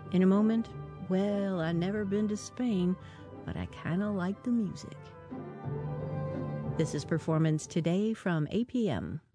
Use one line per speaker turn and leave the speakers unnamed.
In a moment, well, I never been to Spain, but I kind of like the music. This is Performance Today from APM.